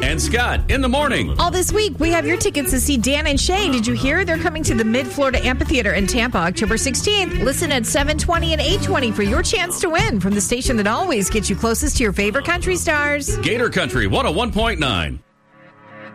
and Scott in the morning. All this week, we have your tickets to see Dan and Shay. Did you hear? They're coming to the Mid-Florida Amphitheater in Tampa, October 16th. Listen at 7:20 and 8:20 for your chance to win from the station that always gets you closest to your favorite country stars. Gator Country 101.9.